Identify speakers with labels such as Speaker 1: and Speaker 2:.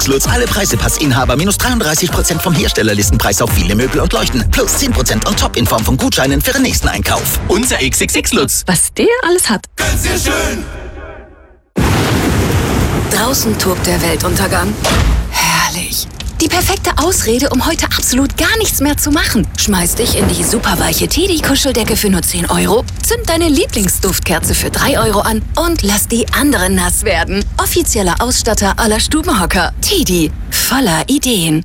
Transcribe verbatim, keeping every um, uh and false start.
Speaker 1: Lux Lutz. Alle Preisepassinhaber minus dreiunddreißig Prozent vom Herstellerlistenpreis auf viele Möbel und Leuchten. Plus zehn Prozent on top in Form von Gutscheinen für den nächsten Einkauf. Unser X X X Lutz.
Speaker 2: Was der alles hat.
Speaker 3: Ganz sehr schön.
Speaker 4: Draußen tobt der Weltuntergang. Herrlich. Die perfekte Ausrede, um heute absolut gar nichts mehr zu machen. Schmeiß dich in die superweiche Teddy-Kuscheldecke für nur zehn Euro, zünd deine Lieblingsduftkerze für drei Euro an und lass die anderen nass werden. Offizieller Ausstatter aller Stubenhocker. Teddy. Voller Ideen.